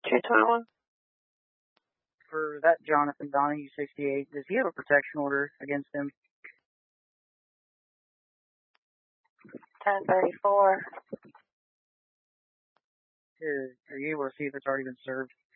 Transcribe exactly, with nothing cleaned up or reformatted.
two twenty-one. For that Jonathan Donahue, sixty-eight, does he have a protection order against him? ten thirty-four. Are you able to see if it's already been served?